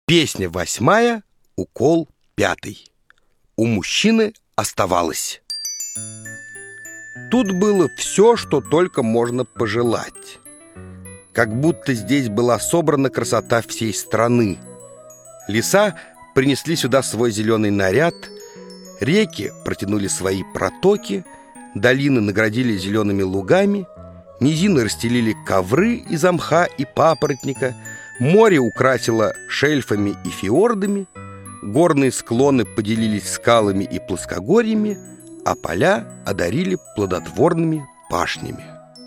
Песня 8, укол 5. У мужчины оставалось. Тут было все, что только можно пожелать. Как будто здесь была собрана красота всей страны. Леса принесли сюда свой зеленый наряд, реки протянули свои протоки, долины наградили зелеными лугами, низины расстелили ковры из мха и папоротника, море украсило шельфами и фиордами, горные склоны поделились скалами и плоскогорьями, а поля одарили плодотворными пашнями.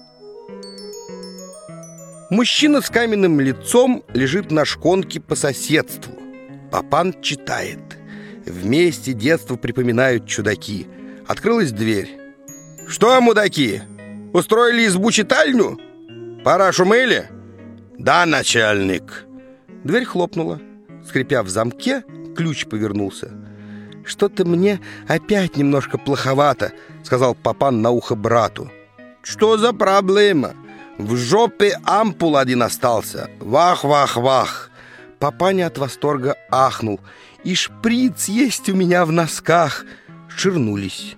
Мужчина с каменным лицом лежит на шконке по соседству. Папан читает. Вместе детство припоминают чудаки. Открылась дверь. «Что, мудаки, устроили избу-читальню? Пора шумели?» «Да, начальник». Дверь хлопнула. Скрипя в замке, ключ повернулся. «Что-то мне опять немножко плоховато», — сказал Папан на ухо брату. «Что за проблема? В жопе ампул один остался. Вах-вах-вах!» Папаня от восторга ахнул. «И шприц есть у меня в носках!» Ширнулись.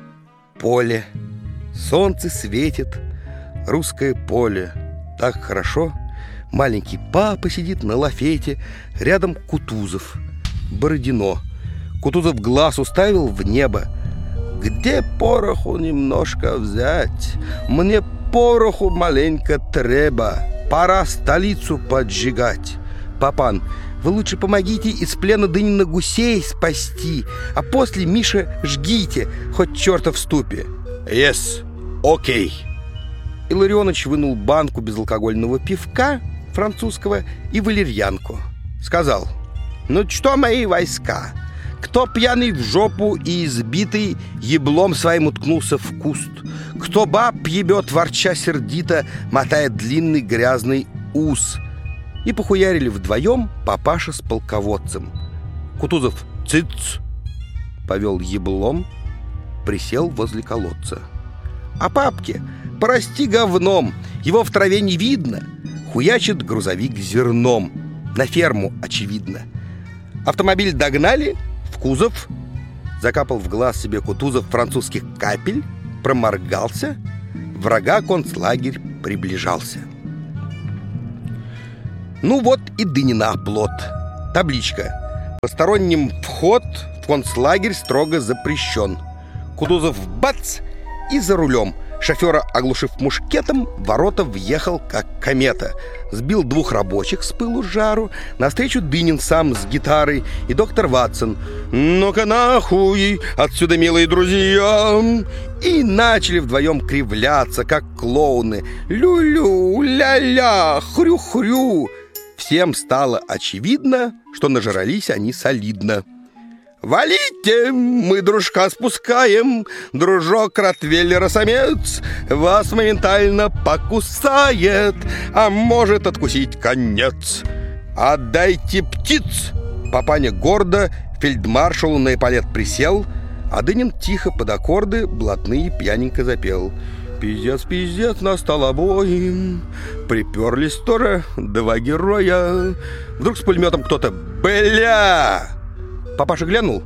Поле. Солнце светит. Русское поле. Так хорошо. Маленький папа сидит на лафете. Рядом Кутузов. Бородино. Кутузов глаз уставил в небо. «Где пороху немножко взять? Мне пороху маленько треба. Пора столицу поджигать». «Папан, вы лучше помогите из плена Дынина гусей спасти, а после, Миша, жгите, хоть черта в ступе». «Yes, окей». Илларионыч вынул банку безалкогольного пивка французского и валерьянку. Сказал: «Ну что мои войска? Кто пьяный в жопу и избитый, еблом своим уткнулся в куст. Кто баб ебет, ворча сердито, мотает длинный грязный ус». И похуярили вдвоем папаша с полководцем. Кутузов «Цыц!» повел еблом, присел возле колодца. «А папке, прости говном, его в траве не видно». Хуячит грузовик зерном. На ферму, очевидно. Автомобиль догнали, в кузов. Закапал в глаз себе Кутузов французских капель, проморгался. Врага концлагерь приближался. Ну вот и Дынина оплот. Табличка: посторонним вход в концлагерь строго запрещен. Кутузов бац и за рулем. Шофера, оглушив мушкетом, в ворота въехал, как комета. Сбил 2 рабочих с пылу с жару. Навстречу Дынин сам с гитарой и доктор Ватсон. «Ну-ка нахуй отсюда, милые друзья!» И начали вдвоем кривляться, как клоуны. Лю-лю, ля-ля, хрю-хрю. Всем стало очевидно, что нажрались они солидно. «Валите, мы дружка спускаем, дружок ротвейлера-самец вас моментально покусает, а может откусить конец. Отдайте птиц!» Папаня гордо фельдмаршалу на эполет присел, а Дынин тихо под аккорды блатные пьяненько запел. «Пиздец, пиздец, настал обоим, приперлись тоже 2 героя». Вдруг с пулеметом кто-то «Бля!» Папаша глянул.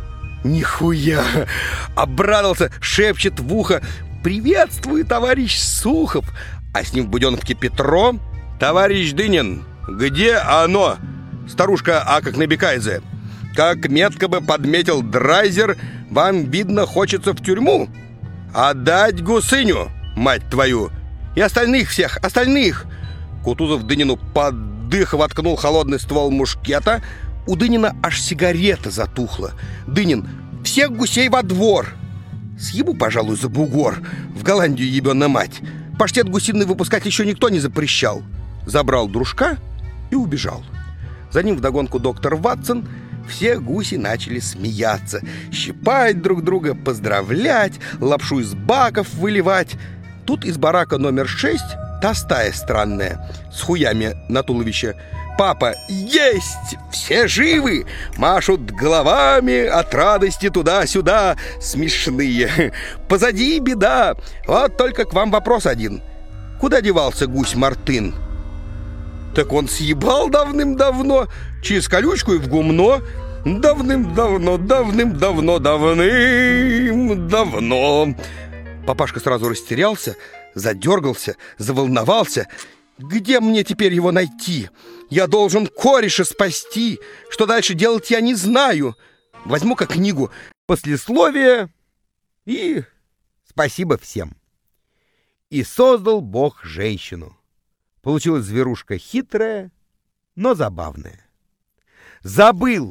Нихуя! Обрадовался, шепчет в ухо: «Приветствую, товарищ Сухов!» А с ним в буденовке Петро: «Товарищ Дынин, где оно?» Старушка Ака Кнебекайзе: «Как метко бы подметил Драйзер, вам, видно, хочется в тюрьму. Отдать гусыню, мать твою! И остальных всех, остальных!» Кутузов Дынину под дых воткнул холодный ствол мушкета. У Дынина аж сигарета затухла. Дынин: «Всех гусей во двор!» Съебу, пожалуй, за бугор. В Голландию ебёна мать. Паштет гусиный выпускать еще никто не запрещал. Забрал дружка и убежал. За ним вдогонку доктор Ватсон. Все гуси начали смеяться, щипать друг друга, поздравлять, лапшу из баков выливать. Тут из барака номер 6 та стая странная, с хуями на туловище. «Папа, есть! Все живы!» Машут головами от радости туда-сюда. Смешные. «Позади беда! Вот только к вам вопрос один. Куда девался гусь Мартын?» Так он съебал давным-давно, через колючку и в гумно. Давным-давно. Папашка сразу растерялся, задергался, заволновался. Где мне теперь его найти? Я должен кореша спасти. Что дальше делать, я не знаю. Возьму-ка книгу «Послесловие» и спасибо всем. И создал Бог женщину. Получилась зверушка хитрая, но забавная. Забыл,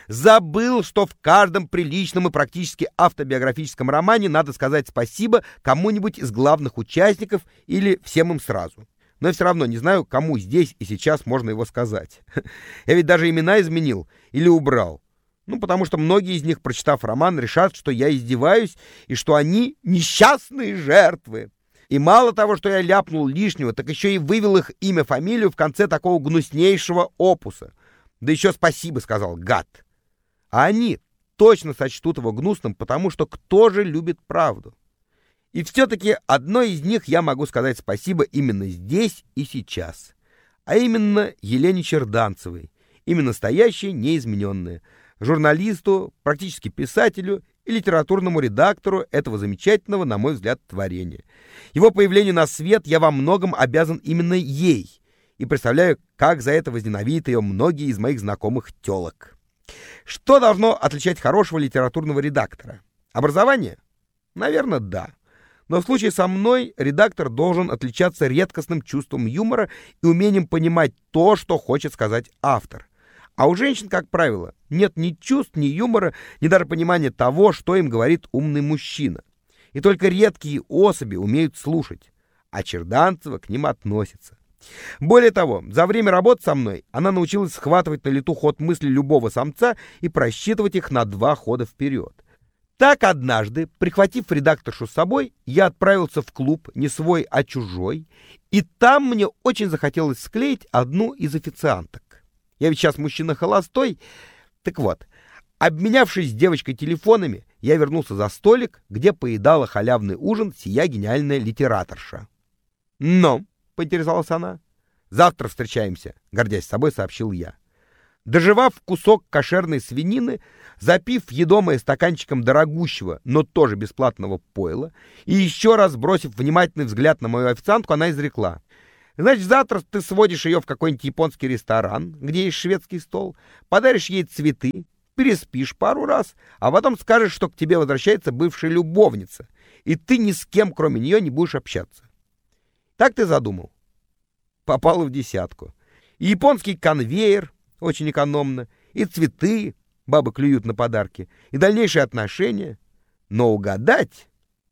что в каждом приличном и практически автобиографическом романе надо сказать спасибо кому-нибудь из главных участников или всем им сразу. Но я все равно не знаю, кому здесь и сейчас можно его сказать. Я ведь даже имена изменил или убрал. Потому что многие из них, прочитав роман, решат, что я издеваюсь и что они несчастные жертвы. И мало того, что я ляпнул лишнего, так еще и вывел их имя, фамилию в конце такого гнуснейшего опуса. Да еще спасибо сказал, гад. А они точно сочтут его гнусным, потому что кто же любит правду? И все-таки одной из них я могу сказать спасибо именно здесь и сейчас. А именно Елене Черданцевой, имя настоящее, неизмененное, журналисту, практически писателю и литературному редактору этого замечательного, на мой взгляд, творения. Его появлению на свет я во многом обязан именно ей, и представляю, как за это возненавидят ее многие из моих знакомых телок. Что должно отличать хорошего литературного редактора? Образование? Наверное, да. Но в случае со мной редактор должен отличаться редкостным чувством юмора и умением понимать то, что хочет сказать автор. А у женщин, как правило, нет ни чувств, ни юмора, ни даже понимания того, что им говорит умный мужчина. И только редкие особи умеют слушать, а Черданцева к ним относится. Более того, за время работы со мной она научилась схватывать на лету ход мысли любого самца и просчитывать их на 2 хода вперед. Так однажды, прихватив редакторшу с собой, я отправился в клуб не свой, а чужой, и там мне очень захотелось склеить одну из официанток. Я ведь сейчас мужчина холостой. Так вот, обменявшись с девочкой телефонами, я вернулся за столик, где поедала халявный ужин сия гениальная литераторша. «Но», — поинтересовалась она, — «завтра встречаемся», — гордясь собой, сообщил я. Доживав кусок кошерной свинины, запив едомое стаканчиком дорогущего, но тоже бесплатного пойла, и еще раз бросив внимательный взгляд на мою официантку, она изрекла: «Значит, завтра ты сводишь ее в какой-нибудь японский ресторан, где есть шведский стол, подаришь ей цветы, переспишь пару раз, а потом скажешь, что к тебе возвращается бывшая любовница, и ты ни с кем, кроме нее, не будешь общаться». Так ты задумал? Попало в десятку. И японский конвейер, очень экономно, и цветы, бабы клюют на подарки, и дальнейшие отношения. Но угадать?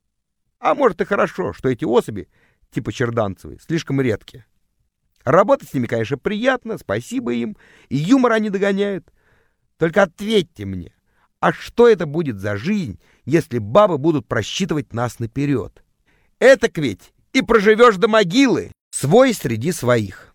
А может и хорошо, что эти особи, типа Черданцевой, слишком редкие. Работать с ними, конечно, приятно, спасибо им, и юмор они догоняют. Только ответьте мне, а что это будет за жизнь, если бабы будут просчитывать нас наперед? Этак ведь и проживешь до могилы, свой среди своих.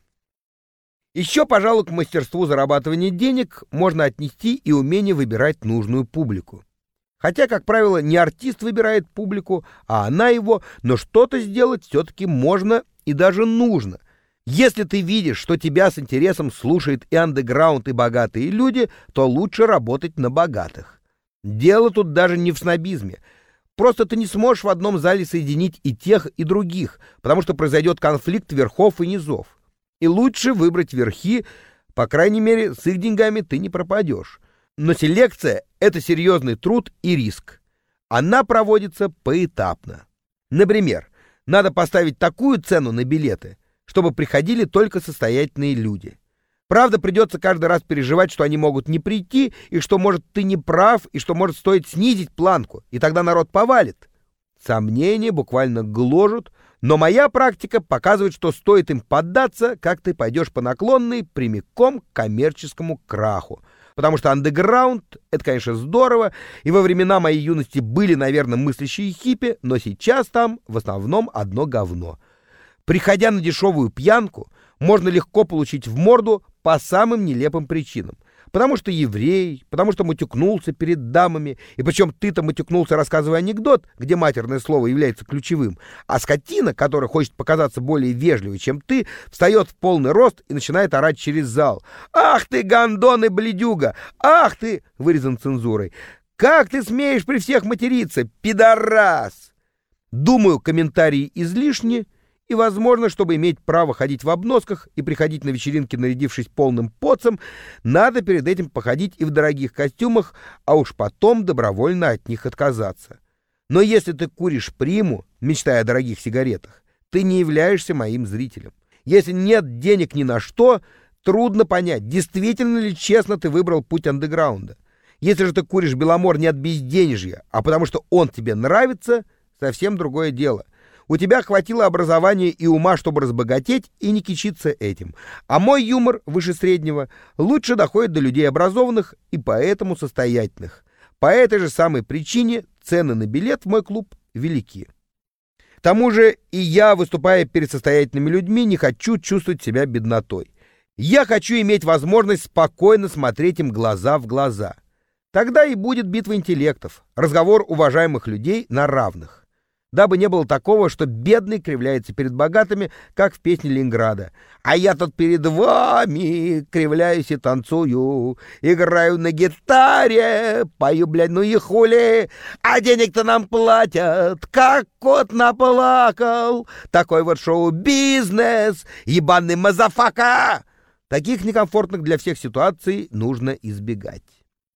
Еще, пожалуй, к мастерству зарабатывания денег можно отнести и умение выбирать нужную публику. Хотя, как правило, не артист выбирает публику, а она его, но что-то сделать все-таки можно и даже нужно. Если ты видишь, что тебя с интересом слушает и андеграунд, и богатые люди, то лучше работать на богатых. Дело тут даже не в снобизме. Просто ты не сможешь в одном зале соединить и тех, и других, потому что произойдет конфликт верхов и низов. И лучше выбрать верхи, по крайней мере, с их деньгами ты не пропадешь. Но селекция — это серьезный труд и риск. Она проводится поэтапно. Например, надо поставить такую цену на билеты, чтобы приходили только состоятельные люди. Правда, придется каждый раз переживать, что они могут не прийти, и что, может, ты не прав, и что, может, стоит снизить планку, и тогда народ повалит. Сомнения буквально гложут, но моя практика показывает, что стоит им поддаться, как ты пойдешь по наклонной прямиком к коммерческому краху. Потому что андеграунд — это, конечно, здорово, и во времена моей юности были, наверное, мыслящие хиппи, но сейчас там в основном одно говно. Приходя на дешевую пьянку, можно легко получить в морду по самым нелепым причинам. Потому что еврей, потому что матюкнулся перед дамами, и причем ты-то матюкнулся, рассказывая анекдот, где матерное слово является ключевым, а скотина, которая хочет показаться более вежливой, чем ты, встает в полный рост и начинает орать через зал. «Ах ты, гондон и бледюга! Ах ты!» вырезан цензурой. «Как ты смеешь при всех материться, пидорас!» Думаю, комментарии излишни, и, возможно, чтобы иметь право ходить в обносках и приходить на вечеринки, нарядившись полным поцем, надо перед этим походить и в дорогих костюмах, а уж потом добровольно от них отказаться. Но если ты куришь приму, мечтая о дорогих сигаретах, ты не являешься моим зрителем. Если нет денег ни на что, трудно понять, действительно ли честно ты выбрал путь андеграунда. Если же ты куришь Беломор не от безденежья, а потому что он тебе нравится, совсем другое дело. У тебя хватило образования и ума, чтобы разбогатеть и не кичиться этим. А мой юмор, выше среднего, лучше доходит до людей образованных и поэтому состоятельных. По этой же самой причине цены на билет в мой клуб велики. К тому же и я, выступая перед состоятельными людьми, не хочу чувствовать себя беднотой. Я хочу иметь возможность спокойно смотреть им глаза в глаза. Тогда и будет битва интеллектов, разговор уважаемых людей на равных. Дабы не было такого, что бедный кривляется перед богатыми, как в песне Ленинграда. А я тут перед вами кривляюсь и танцую, играю на гитаре, пою, блядь, ну и хули, а денег-то нам платят, как кот наплакал. Такой вот шоу-бизнес, ебаный мазафака. Таких некомфортных для всех ситуаций нужно избегать.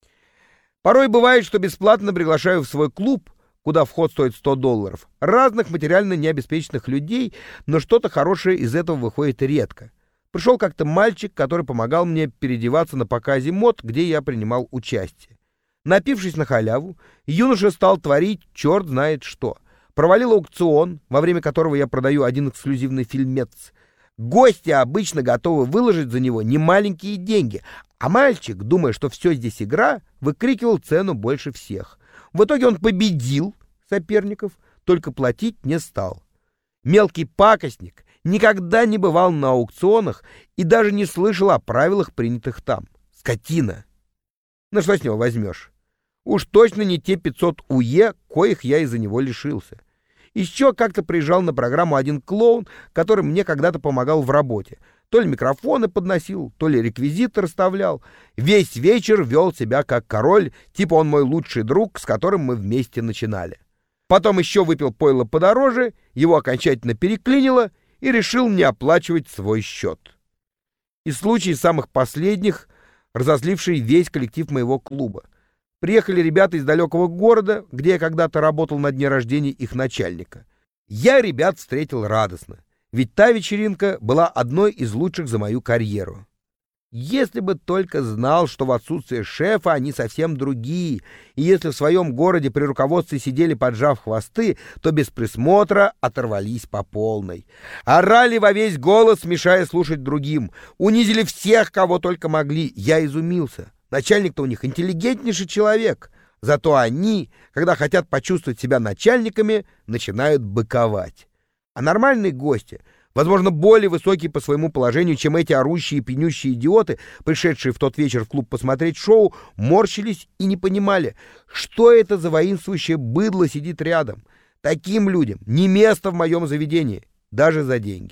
Порой бывает, что бесплатно приглашаю в свой клуб, куда вход стоит $100, разных материально необеспеченных людей, но что-то хорошее из этого выходит редко. Пришел как-то мальчик, который помогал мне переодеваться на показе мод, где я принимал участие. Напившись на халяву, юноша стал творить черт знает что. Провалил аукцион, во время которого я продаю один эксклюзивный фильмец. Гости обычно готовы выложить за него немаленькие деньги, а мальчик, думая, что все здесь игра, выкрикивал цену больше всех. В итоге он победил соперников, только платить не стал. Мелкий пакостник никогда не бывал на аукционах и даже не слышал о правилах, принятых там. Скотина! Ну что с него возьмешь? Уж точно не те 500 УЕ, коих я из-за него лишился. Еще как-то приезжал на программу один клоун, который мне когда-то помогал в работе. То ли микрофоны подносил, то ли реквизит расставлял. Весь вечер вел себя как король, типа он мой лучший друг, с которым мы вместе начинали. Потом еще выпил пойло подороже, его окончательно переклинило и решил не оплачивать свой счет. И случай самых последних, разозливший весь коллектив моего клуба. Приехали ребята из далекого города, где я когда-то работал на дне рождения их начальника. Я ребят встретил радостно, ведь та вечеринка была одной из лучших за мою карьеру. Если бы только знал, что в отсутствие шефа они совсем другие, и если в своем городе при руководстве сидели, поджав хвосты, то без присмотра оторвались по полной. Орали во весь голос, мешая слушать другим, унизили всех, кого только могли. Я изумился. Начальник-то у них интеллигентнейший человек, зато они, когда хотят почувствовать себя начальниками, начинают быковать. А нормальные гости, возможно, более высокие по своему положению, чем эти орущие и пьянющие идиоты, пришедшие в тот вечер в клуб посмотреть шоу, морщились и не понимали, что это за воинствующее быдло сидит рядом. Таким людям не место в моем заведении, даже за деньги.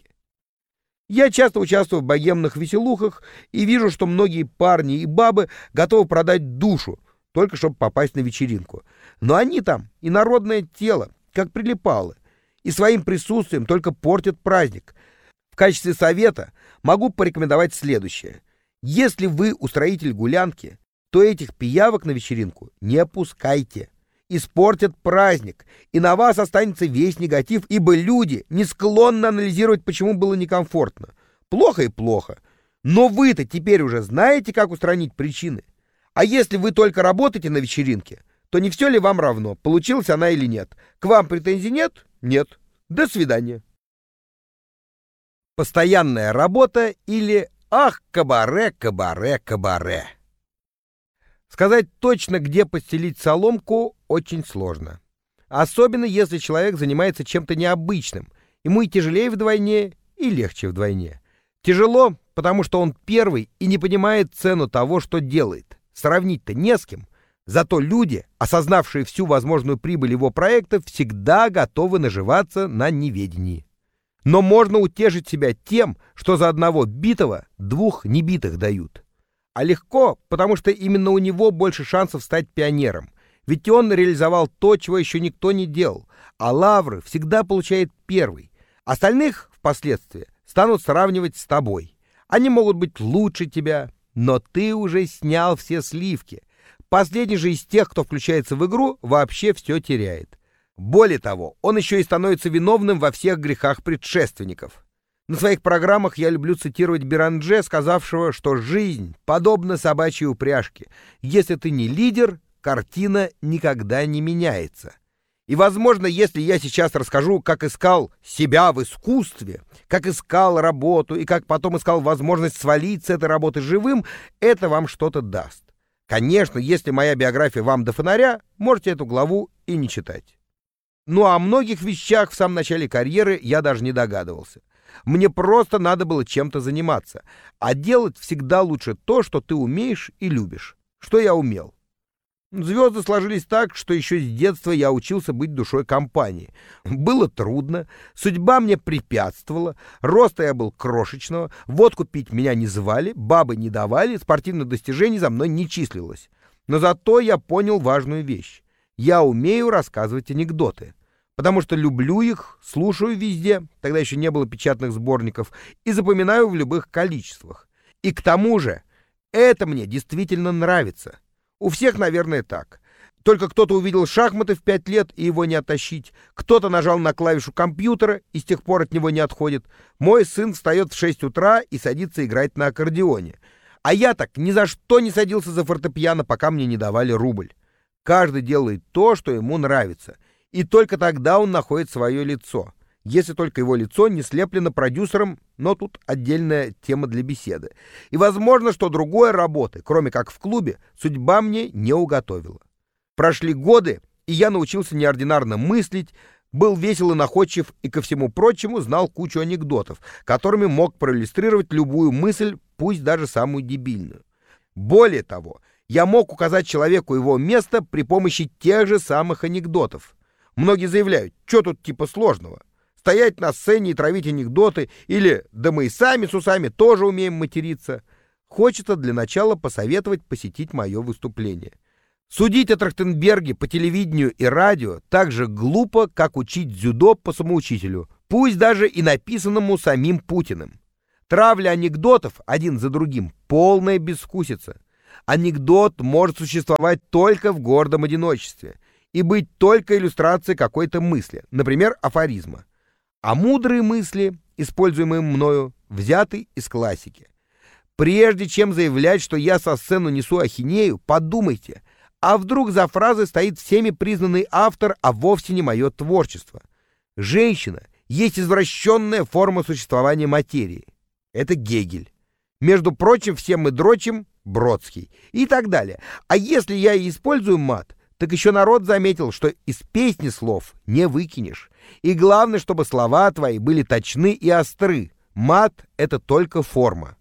Я часто участвую в богемных веселухах и вижу, что многие парни и бабы готовы продать душу, только чтобы попасть на вечеринку. Но они там инородное тело, как прилипалы, и своим присутствием только портят праздник. В качестве совета могу порекомендовать следующее. Если вы устроитель гулянки, то этих пиявок на вечеринку не пускайте. Испортят праздник, и на вас останется весь негатив, ибо люди не склонны анализировать, почему было некомфортно. Плохо и плохо. Но вы-то теперь уже знаете, как устранить причины. А если вы только работаете на вечеринке, то не все ли вам равно, получилась она или нет? К вам претензий нет? Нет. До свидания. Постоянная работа или «ах, кабаре, кабаре, кабаре». Сказать точно, где постелить соломку, очень сложно. Особенно, если человек занимается чем-то необычным. Ему и тяжелее вдвойне, и легче вдвойне. Тяжело, потому что он первый и не понимает цену того, что делает. Сравнить-то не с кем. Зато люди, осознавшие всю возможную прибыль его проекта, всегда готовы наживаться на неведении. Но можно утешить себя тем, что за одного битого 2 небитых дают. А легко, потому что именно у него больше шансов стать пионером. Ведь он реализовал то, чего еще никто не делал, а лавры всегда получает первый. Остальных впоследствии станут сравнивать с тобой. Они могут быть лучше тебя, но ты уже снял все сливки. Последний же из тех, кто включается в игру, вообще все теряет. Более того, он еще и становится виновным во всех грехах предшественников. На своих программах я люблю цитировать Берандже, сказавшего, что жизнь подобна собачьей упряжке. Если ты не лидер, картина никогда не меняется. И, возможно, если я сейчас расскажу, как искал себя в искусстве, как искал работу и как потом искал возможность свалить с этой работы живым, это вам что-то даст. Конечно, если моя биография вам до фонаря, можете эту главу и не читать. Ну а о многих вещах в самом начале карьеры я даже не догадывался. Мне просто надо было чем-то заниматься. А делать всегда лучше то, что ты умеешь и любишь. Что я умел? Звезды сложились так, что еще с детства я учился быть душой компании. Было трудно, судьба мне препятствовала, роста я был крошечного, водку пить меня не звали, бабы не давали, спортивных достижений за мной не числилось. Но зато я понял важную вещь. Я умею рассказывать анекдоты, потому что люблю их, слушаю везде, тогда еще не было печатных сборников, и запоминаю в любых количествах. И к тому же, это мне действительно нравится. У всех, наверное, так. Только кто-то увидел шахматы в 5 лет и его не оттащить, кто-то нажал на клавишу компьютера и с тех пор от него не отходит. Мой сын встает в 6 утра и садится играть на аккордеоне. А я так ни за что не садился за фортепиано, пока мне не давали рубль. Каждый делает то, что ему нравится, и только тогда он находит свое лицо. Если только его лицо не слеплено продюсером, но тут отдельная тема для беседы. И возможно, что другой работы, кроме как в клубе, судьба мне не уготовила. Прошли годы, и я научился неординарно мыслить, был весел и находчив, и ко всему прочему знал кучу анекдотов, которыми мог проиллюстрировать любую мысль, пусть даже самую дебильную. Более того, я мог указать человеку его место при помощи тех же самых анекдотов. Многие заявляют, что тут типа сложного? Стоять на сцене и травить анекдоты, или «да мы и сами с усами тоже умеем материться». Хочется для начала посоветовать посетить мое выступление. Судить о Трахтенберге по телевидению и радио так же глупо, как учить дзюдо по самоучителю, пусть даже и написанному самим Путиным. Травля анекдотов один за другим — полная безвкусица. Анекдот может существовать только в гордом одиночестве и быть только иллюстрацией какой-то мысли, например, афоризма. А мудрые мысли, используемые мною, взяты из классики. Прежде чем заявлять, что я со сцены несу ахинею, подумайте, а вдруг за фразой стоит всеми признанный автор, а вовсе не мое творчество. Женщина есть извращенная форма существования материи. Это Гегель. Между прочим, все мы дрочим, Бродский и так далее. А если я и использую мат, так еще народ заметил, что из песни слов не выкинешь. И главное, чтобы слова твои были точны и остры. Мат — это только форма.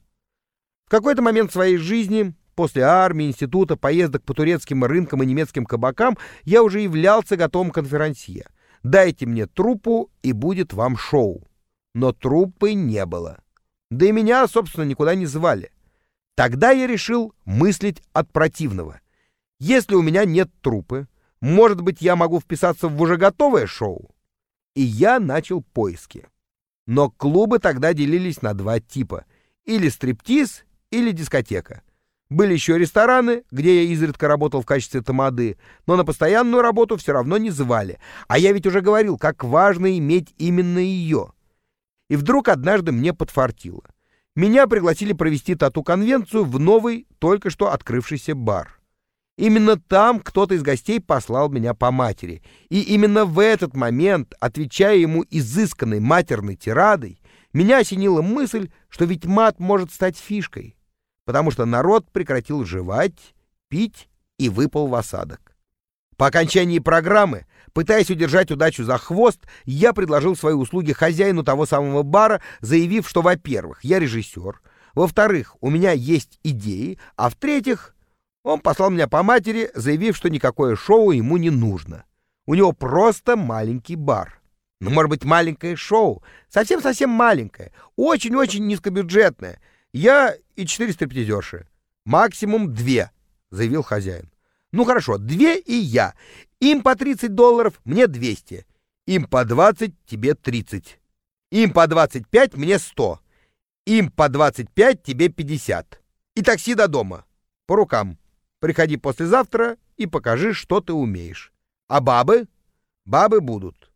В какой-то момент своей жизни, после армии, института, поездок по турецким рынкам и немецким кабакам, я уже являлся готовым конферансье. Дайте мне труппу, и будет вам шоу. Но труппы не было. Да и меня, собственно, никуда не звали. Тогда я решил мыслить от противного. Если у меня нет труппы, может быть, я могу вписаться в уже готовое шоу? И я начал поиски. Но клубы тогда делились на 2 типа. Или стриптиз, или дискотека. Были еще рестораны, где я изредка работал в качестве тамады, но на постоянную работу все равно не звали. А я ведь уже говорил, как важно иметь именно ее. И вдруг однажды мне подфартило. Меня пригласили провести тату-конвенцию в новый, только что открывшийся бар. Именно там кто-то из гостей послал меня по матери. И именно в этот момент, отвечая ему изысканной матерной тирадой, меня осенила мысль, что ведь мат может стать фишкой, потому что народ прекратил жевать, пить и выпал в осадок. По окончании программы Пытаясь удержать удачу за хвост, я предложил свои услуги хозяину того самого бара, заявив, что, во-первых, я режиссер, во-вторых, у меня есть идеи, а в-третьих, он послал меня по матери, заявив, что никакое шоу ему не нужно. У него просто маленький бар. Ну, может быть, маленькое шоу, совсем-совсем маленькое, очень-очень низкобюджетное. Я и 4 стриптизерши. Максимум 2, заявил хозяин. Ну хорошо, 2 и я. Им по $30, мне 200. Им по 20, тебе 30. Им по 25, мне 100. Им по 25, тебе 50. И такси до дома. По рукам. Приходи послезавтра и покажи, что ты умеешь. А бабы? Бабы будут.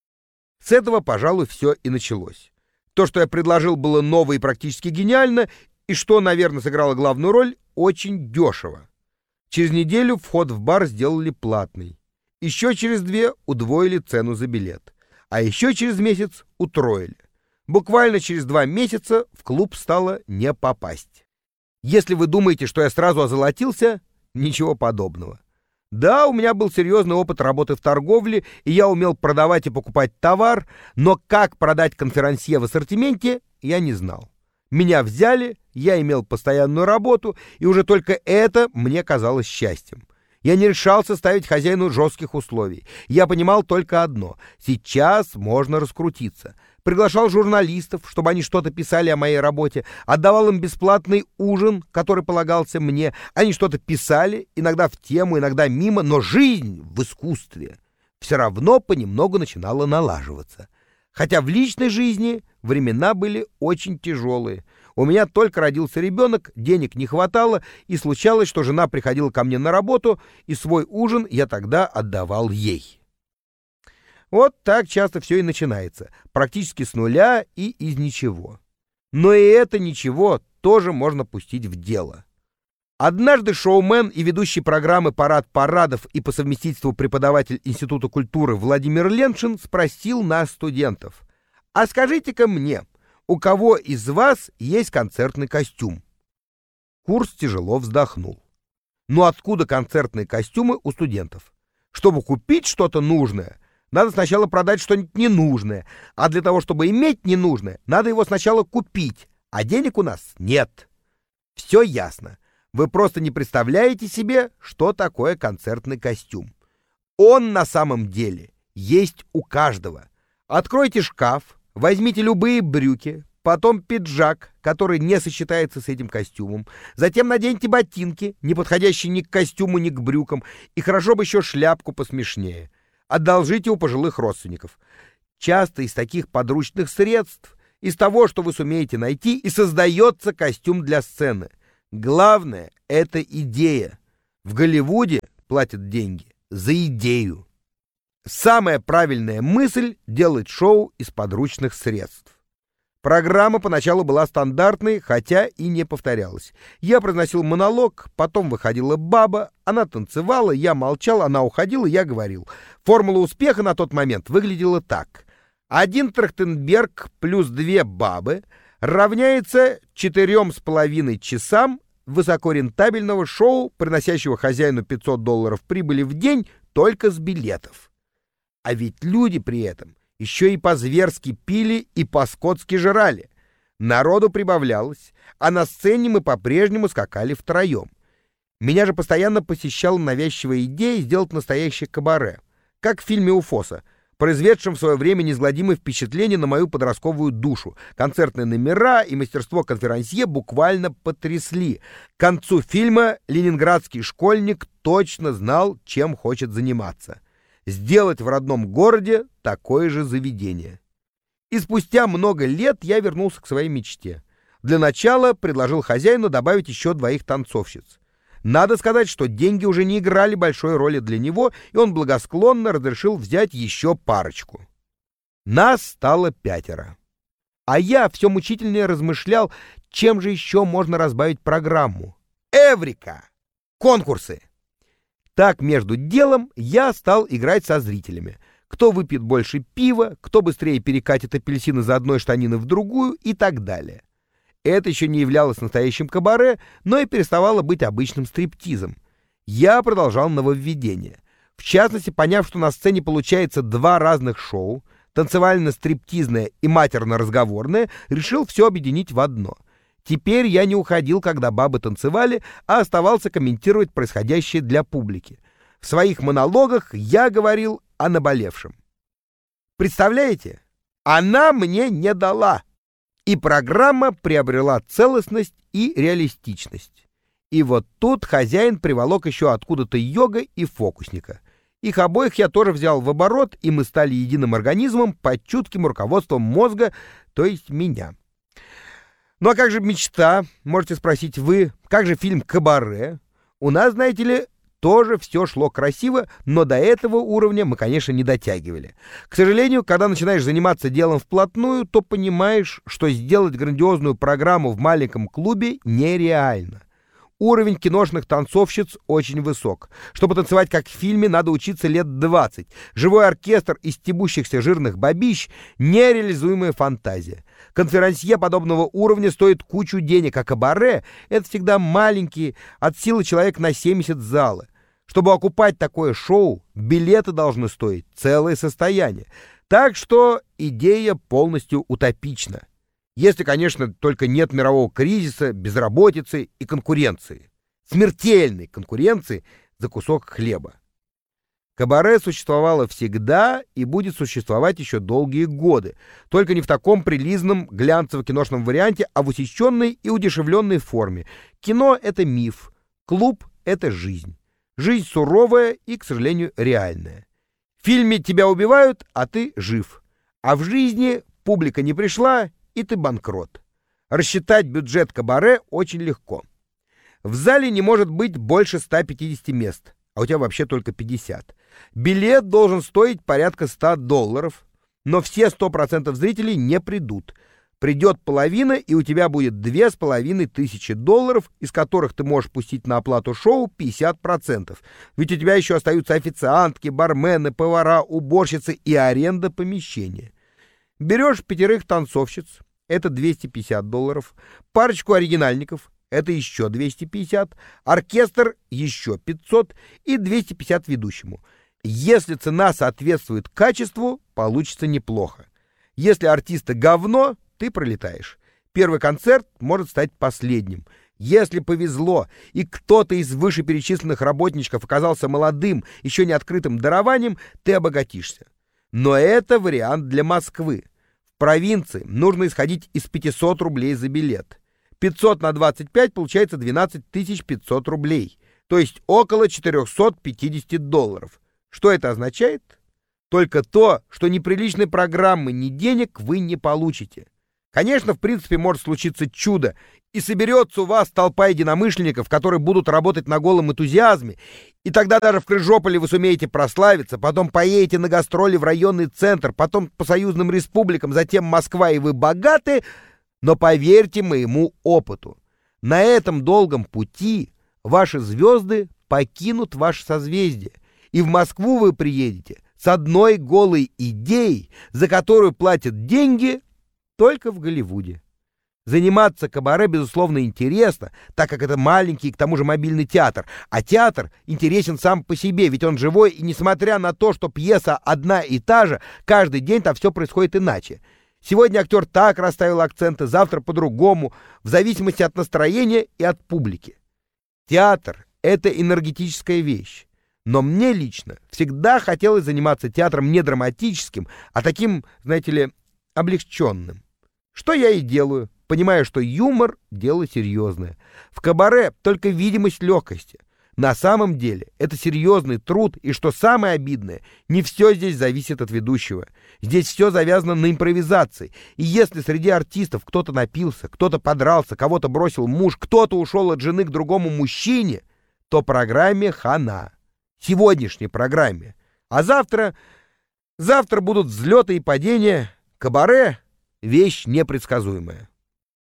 С этого, пожалуй, все и началось. То, что я предложил, было ново и практически гениально, и что, наверное, сыграло главную роль, очень дешево. Через неделю вход в бар сделали платный. Еще через 2 удвоили цену за билет. А еще через месяц утроили. Буквально через 2 месяца в клуб стало не попасть. Если вы думаете, что я сразу озолотился, ничего подобного. Да, у меня был серьезный опыт работы в торговле, и я умел продавать и покупать товар, но как продать конферансье в ассортименте, я не знал. Меня взяли, я имел постоянную работу, и уже только это мне казалось счастьем. Я не решался ставить хозяину жестких условий. Я понимал только одно — сейчас можно раскрутиться. Приглашал журналистов, чтобы они что-то писали о моей работе, отдавал им бесплатный ужин, который полагался мне. Они что-то писали, иногда в тему, иногда мимо, но жизнь в искусстве все равно понемногу начинала налаживаться. Хотя в личной жизни времена были очень тяжелые. У меня только родился ребенок, денег не хватало, и случалось, что жена приходила ко мне на работу, и свой ужин я тогда отдавал ей. Вот так часто все и начинается, практически с нуля и из ничего. Но и это ничего тоже можно пустить в дело. Однажды шоумен и ведущий программы «Парад парадов» и по совместительству преподаватель Института культуры Владимир Леншин спросил нас, студентов: «А скажите-ка мне, у кого из вас есть концертный костюм?» Курс тяжело вздохнул. Ну откуда концертные костюмы у студентов? Чтобы купить что-то нужное, надо сначала продать что-нибудь ненужное, а для того, чтобы иметь ненужное, надо его сначала купить, а денег у нас нет. Все ясно. Вы просто не представляете себе, что такое концертный костюм. Он на самом деле есть у каждого. Откройте шкаф, возьмите любые брюки, потом пиджак, который не сочетается с этим костюмом, затем наденьте ботинки, не подходящие ни к костюму, ни к брюкам, и хорошо бы еще шляпку посмешнее. Одолжите у пожилых родственников. Часто из таких подручных средств, из того, что вы сумеете найти, и создается костюм для сцены. Главное — это идея. В Голливуде платят деньги за идею. Самая правильная мысль — делать шоу из подручных средств. Программа поначалу была стандартной, хотя и не повторялась. Я произносил монолог, потом выходила баба, она танцевала, я молчал, она уходила, я говорил. Формула успеха на тот момент выглядела так: 1 Трахтенберг плюс 2 бабы равняется 4,5 часам высокорентабельного шоу, приносящего хозяину $500 прибыли в день только с билетов. А ведь люди при этом еще и по-зверски пили и по-скотски жрали. Народу прибавлялось, а на сцене мы по-прежнему скакали втроем. Меня же постоянно посещала навязчивая идея сделать настоящее кабаре, как в фильме «Уфоса», произведшем в свое время неизгладимое впечатление на мою подростковую душу. Концертные номера и мастерство конферансье буквально потрясли. К концу фильма ленинградский школьник точно знал, чем хочет заниматься. Сделать в родном городе такое же заведение. И спустя много лет я вернулся к своей мечте. Для начала предложил хозяину добавить еще 2 танцовщиц. Надо сказать, что деньги уже не играли большой роли для него, и он благосклонно разрешил взять еще парочку. Нас стало 5. А я все мучительнее размышлял, чем же еще можно разбавить программу. Эврика! Конкурсы! Так, между делом, я стал играть со зрителями. Кто выпьет больше пива, кто быстрее перекатит апельсин из одной штанины в другую и так далее. Это еще не являлось настоящим кабаре, но и переставало быть обычным стриптизом. Я продолжал нововведение. В частности, поняв, что на сцене получается два разных шоу, танцевально-стриптизное и матерно-разговорное, решил все объединить в одно. Теперь я не уходил, когда бабы танцевали, а оставался комментировать происходящее для публики. В своих монологах я говорил о наболевшем. Представляете? Она мне не дала. И программа приобрела целостность и реалистичность. И вот тут хозяин приволок еще откуда-то йога и фокусника. Их обоих я тоже взял в оборот, и мы стали единым организмом под чутким руководством мозга, то есть меня. Ну а как же мечта, можете спросить вы, как же фильм «Кабаре»? У нас, знаете ли, тоже все шло красиво, но до этого уровня мы, конечно, не дотягивали. К сожалению, когда начинаешь заниматься делом вплотную, то понимаешь, что сделать грандиозную программу в маленьком клубе нереально. Уровень киношных танцовщиц очень высок. Чтобы танцевать как в фильме, надо учиться лет 20. Живой оркестр из стебущихся жирных бабищ — нереализуемая фантазия. Конферансье подобного уровня стоит кучу денег, а кабаре — это всегда маленькие, от силы человек на 70 залы. Чтобы окупать такое шоу, билеты должны стоить целое состояние. Так что идея полностью утопична. Если, конечно, только нет мирового кризиса, безработицы и конкуренции. Смертельной конкуренции за кусок хлеба. Кабаре существовало всегда и будет существовать еще долгие годы, только не в таком прилизанном глянцево-киношном варианте, а в усеченной и удешевленной форме. Кино — это миф, клуб — это жизнь. Жизнь суровая и, к сожалению, реальная. В фильме тебя убивают, а ты жив. А в жизни публика не пришла, и ты банкрот. Рассчитать бюджет кабаре очень легко. В зале не может быть больше 150 мест, а у тебя вообще только 50. Билет должен стоить порядка $100, но все 100% зрителей не придут. Придет половина, и у тебя будет $2500, из которых ты можешь пустить на оплату шоу 50%. Ведь у тебя еще остаются официантки, бармены, повара, уборщицы и аренда помещения. Берешь 5 танцовщиц, это $250, парочку оригинальников, это еще 250, оркестр еще 500 и 250 ведущему. Если цена соответствует качеству, получится неплохо. Если артисты говно, ты пролетаешь. Первый концерт может стать последним. Если повезло, и кто-то из вышеперечисленных работничков оказался молодым, еще не открытым дарованием, ты обогатишься. Но это вариант для Москвы. В провинции нужно исходить из 500 рублей за билет. 500 на 25 получается 12 500 рублей, то есть около $450. Что это означает? Только то, что ни приличной программы, ни денег вы не получите. Конечно, в принципе, может случиться чудо, и соберется у вас толпа единомышленников, которые будут работать на голом энтузиазме, и тогда даже в Крыжополе вы сумеете прославиться, потом поедете на гастроли в районный центр, потом по союзным республикам, затем Москва, и вы богаты, но поверьте моему опыту, на этом долгом пути ваши звезды покинут ваше созвездие, и в Москву вы приедете с одной голой идеей, за которую платят деньги только в Голливуде. Заниматься кабаре, безусловно, интересно, так как это маленький, к тому же, мобильный театр. А театр интересен сам по себе, ведь он живой, и несмотря на то, что пьеса одна и та же, каждый день там все происходит иначе. Сегодня актер так расставил акценты, завтра по-другому, в зависимости от настроения и от публики. Театр — это энергетическая вещь. Но мне лично всегда хотелось заниматься театром не драматическим, а таким, знаете ли, облегченным. Что я и делаю, понимая, что юмор — дело серьезное. В кабаре только видимость легкости. На самом деле это серьезный труд, и что самое обидное, не все здесь зависит от ведущего. Здесь все завязано на импровизации. И если среди артистов кто-то напился, кто-то подрался, кого-то бросил муж, кто-то ушел от жены к другому мужчине, то программе хана. Сегодняшней программе. А завтра будут взлеты и падения. Кабаре — вещь непредсказуемая.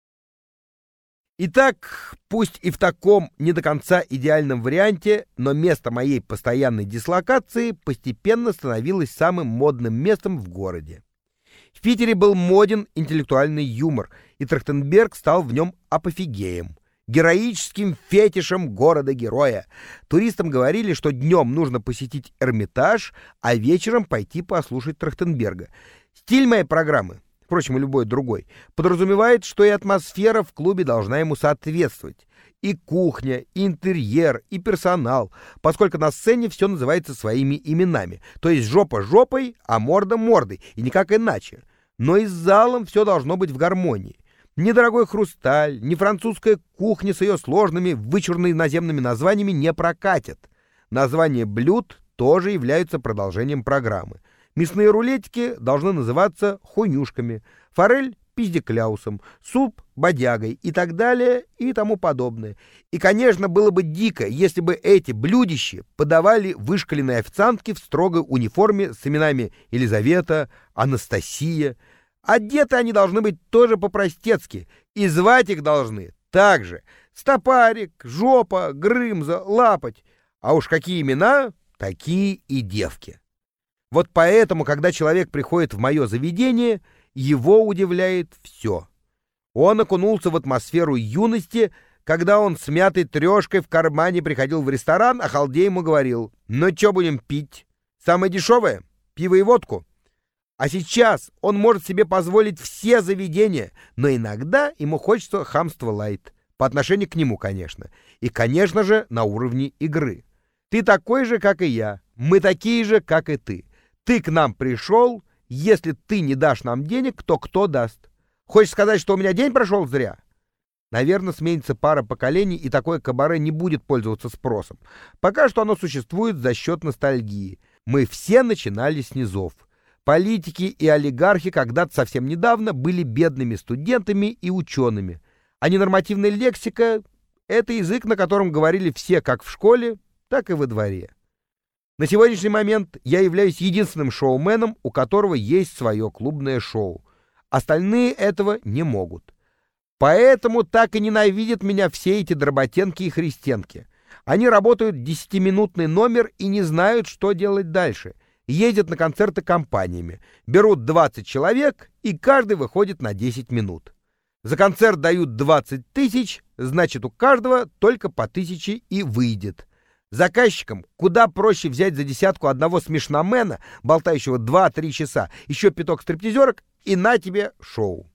Итак, пусть и в таком не до конца идеальном варианте, но место моей постоянной дислокации постепенно становилось самым модным местом в городе. В Питере был моден интеллектуальный юмор, и Трахтенберг стал в нем апофигеем. героическим фетишем города-героя. Туристам говорили, что днем нужно посетить Эрмитаж, а вечером пойти послушать Трахтенберга. Стиль моей программы, впрочем, и любой другой, подразумевает, что и атмосфера в клубе должна ему соответствовать. И кухня, и интерьер, и персонал, поскольку на сцене все называется своими именами. То есть жопа жопой, а морда мордой, и никак иначе. Но и с залом все должно быть в гармонии. Ни дорогой хрусталь, ни французская кухня с ее сложными, вычурными наземными названиями не прокатят. Названия блюд тоже являются продолжением программы. Мясные рулетики должны называться хуйнюшками, форель — пиздекляусом, суп — бодягой и так далее и тому подобное. И, конечно, было бы дико, если бы эти блюдища подавали вышкаленные официантки в строгой униформе с именами Елизавета, Анастасия. Одеты они должны быть тоже по-простецки, и звать их должны так же: Стопарик, Жопа, Грымза, Лапоть. А уж какие имена, такие и девки. Вот поэтому, когда человек приходит в мое заведение, его удивляет все. Он окунулся в атмосферу юности, когда он с мятой трешкой в кармане приходил в ресторан, а халдей ему говорил: «Ну что будем пить? Самое дешевое? Пиво и водку». А сейчас он может себе позволить все заведения, но иногда ему хочется хамства лайт. По отношению к нему, конечно. И, конечно же, на уровне игры. Ты такой же, как и я. Мы такие же, как и ты. Ты к нам пришел. Если ты не дашь нам денег, то кто даст? Хочешь сказать, что у меня день прошел зря? Наверное, сменится пара поколений, и такое кабаре не будет пользоваться спросом. Пока что оно существует за счет ностальгии. Мы все начинали с низов. Политики и олигархи когда-то совсем недавно были бедными студентами и учеными. А ненормативная лексика — это язык, на котором говорили все как в школе, так и во дворе. На сегодняшний момент я являюсь единственным шоуменом, у которого есть свое клубное шоу. Остальные этого не могут. Поэтому так и ненавидят меня все эти дроботенки и христенки. Они работают 10-минутный номер и не знают, что делать дальше. Ездят на концерты компаниями, берут 20 человек, и каждый выходит на 10 минут. За концерт дают 20 тысяч, значит, у каждого только по 1000 и выйдет. Заказчикам куда проще взять за десятку одного смешномена, болтающего 2-3 часа, еще пяток стриптизерок, и на тебе шоу.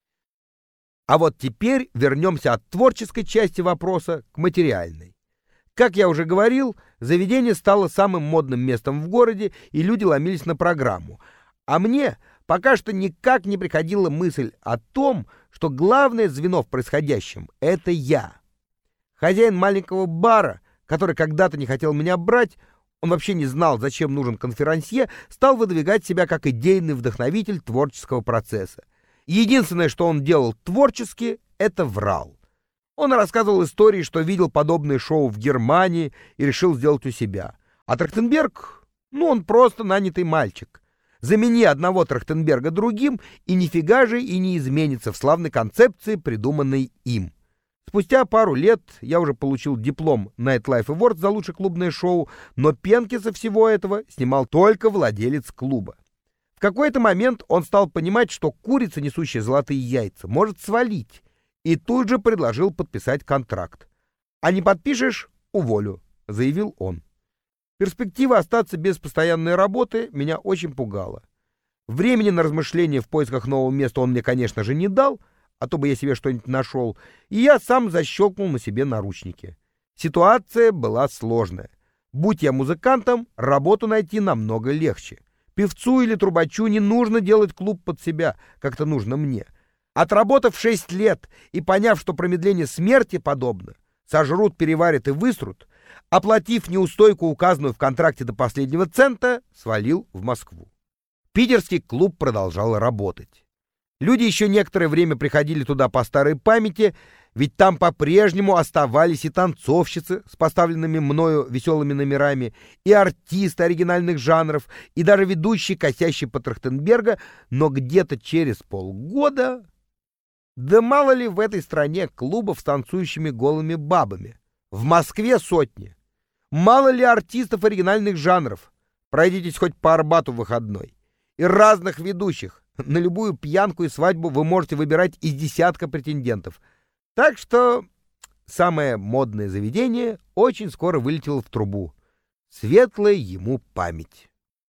А вот теперь вернемся от творческой части вопроса к материальной. Как я уже говорил, заведение стало самым модным местом в городе, и люди ломились на программу. А мне пока что никак не приходила мысль о том, что главное звено в происходящем — это я. Хозяин маленького бара, который когда-то не хотел меня брать, он вообще не знал, зачем нужен конферансье, стал выдвигать себя как идейный вдохновитель творческого процесса. Единственное, что он делал творчески, это врал. Он рассказывал истории, что видел подобные шоу в Германии и решил сделать у себя. А Трахтенберг, он просто нанятый мальчик. Замени одного Трахтенберга другим, и нифига же и не изменится в славной концепции, придуманной им. Спустя пару лет я уже получил диплом Nightlife Award за лучшее клубное шоу, но пенки со всего этого снимал только владелец клуба. В какой-то момент он стал понимать, что курица, несущая золотые яйца, может свалить, и тут же предложил подписать контракт. «А не подпишешь — уволю», — заявил он. Перспектива остаться без постоянной работы меня очень пугала. Времени на размышления в поисках нового места он мне, конечно же, не дал, а то бы я себе что-нибудь нашел, и я сам защелкнул на себе наручники. Ситуация была сложная. Будь я музыкантом, работу найти намного легче. Певцу или трубачу не нужно делать клуб под себя, как-то нужно мне. Отработав 6 лет и поняв, что промедление смерти подобно, сожрут, переварят и высрут, оплатив неустойку, указанную в контракте до последнего цента, свалил в Москву. Питерский клуб продолжал работать. Люди еще некоторое время приходили туда по старой памяти, ведь там по-прежнему оставались и танцовщицы с поставленными мною веселыми номерами, и артисты оригинальных жанров, и даже ведущий, косящий по Трахтенберга, но где-то через полгода... Да мало ли в этой стране клубов с танцующими голыми бабами. В Москве сотни. Мало ли артистов оригинальных жанров. Пройдитесь хоть по Арбату в выходной. И разных ведущих. На любую пьянку и свадьбу вы можете выбирать из десятка претендентов. Так что самое модное заведение очень скоро вылетело в трубу. Светлая ему память.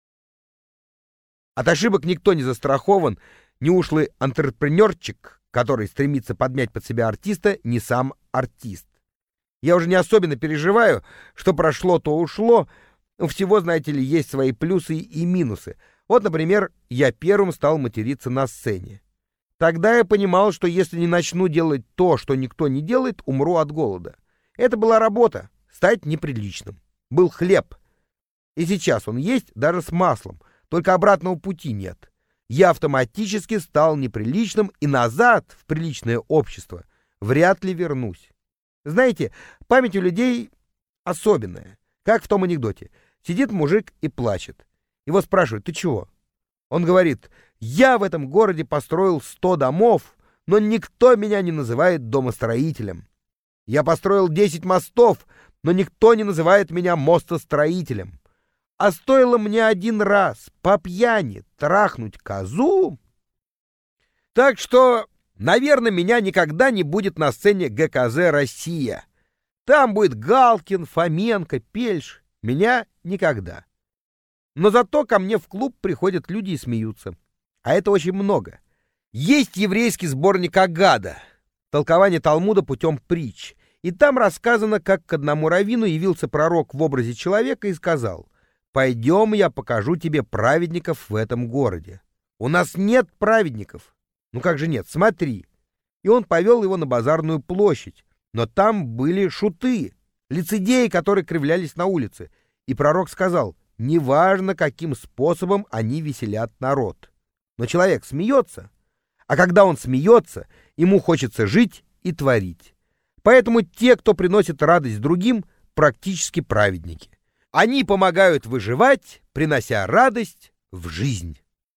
От ошибок никто не застрахован, ни ушлый антрепренерчик, который стремится подмять под себя артиста, ни сам артист. Я уже не особенно переживаю, что прошло, то ушло. У всего, знаете ли, есть свои плюсы и минусы. Вот, например, я первым стал материться на сцене. Тогда я понимал, что если не начну делать то, что никто не делает, умру от голода. Это была работа — стать неприличным. Был хлеб. И сейчас он есть даже с маслом, только обратного пути нет. Я автоматически стал неприличным и назад в приличное общество вряд ли вернусь. Знаете, память у людей особенная, как в том анекдоте. Сидит мужик и плачет. Его спрашивают: ты чего? Он говорит: я в этом городе построил 100 домов, но никто меня не называет домостроителем. Я построил 10 мостов, но никто не называет меня мостостроителем. А стоило мне один раз по пьяни трахнуть козу. Так что, наверное, меня никогда не будет на сцене ГКЗ «Россия». Там будет Галкин, Фоменко, Пельш. Меня никогда. Но зато ко мне в клуб приходят люди и смеются. А это очень много. Есть еврейский сборник Агада, толкование Талмуда путем притч. И там рассказано, как к одному раввину явился пророк в образе человека и сказал: «Пойдем, я покажу тебе праведников в этом городе». У нас нет праведников. Ну как же нет? Смотри. И он повел его на базарную площадь. Но там были шуты, лицедеи, которые кривлялись на улице. И пророк сказал: неважно, каким способом они веселят народ. Но человек смеется. А когда он смеется, ему хочется жить и творить. Поэтому те, кто приносит радость другим, практически праведники. Они помогают выживать, принося радость в жизнь.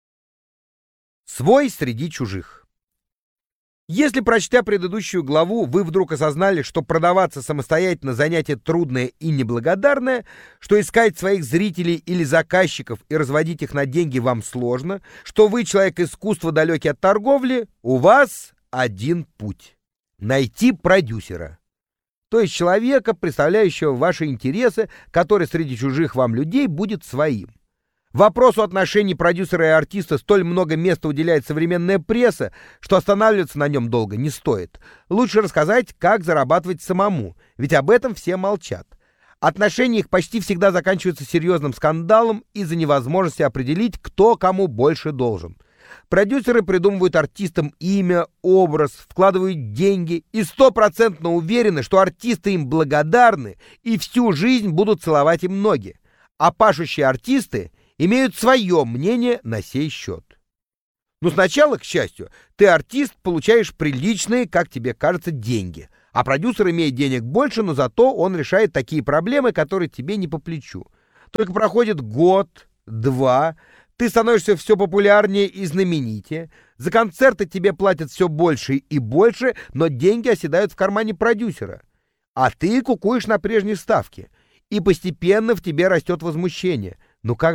Свой среди чужих. Если, прочтя предыдущую главу, вы вдруг осознали, что продаваться самостоятельно занятие трудное и неблагодарное, что искать своих зрителей или заказчиков и разводить их на деньги вам сложно, что вы человек искусства, далекий от торговли, у вас один путь — найти продюсера. То есть человека, представляющего ваши интересы, который среди чужих вам людей будет своим. Вопросу отношений продюсера и артиста столь много места уделяет современная пресса, что останавливаться на нем долго не стоит. Лучше рассказать, как зарабатывать самому, ведь об этом все молчат. Отношения их почти всегда заканчиваются серьезным скандалом из-за невозможности определить, кто кому больше должен. Продюсеры придумывают артистам имя, образ, вкладывают деньги и 100% уверены, что артисты им благодарны и всю жизнь будут целовать им ноги. А пашущие артисты имеют свое мнение на сей счет. Но сначала, к счастью, ты, артист, получаешь приличные, как тебе кажется, деньги. А продюсер имеет денег больше, но зато он решает такие проблемы, которые тебе не по плечу. Только проходит год, два, ты становишься все популярнее и знаменитее, за концерты тебе платят все больше и больше, но деньги оседают в кармане продюсера. А ты кукуешь на прежней ставке. И постепенно в тебе растет возмущение. Ну как